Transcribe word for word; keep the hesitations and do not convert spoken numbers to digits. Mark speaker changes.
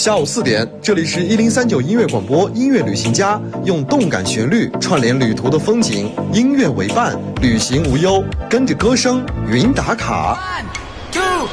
Speaker 1: 下午四点，这里是一零三九音乐广播，音乐旅行家用动感旋律串联旅途的风景，音乐为伴，旅行无忧，跟着歌声云打卡。